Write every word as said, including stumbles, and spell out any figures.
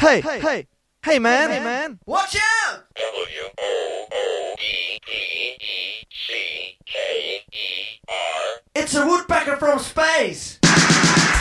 Hey, hey, hey man, hey man, Watch out! W O O D P E C K E R It's a woodpecker from space!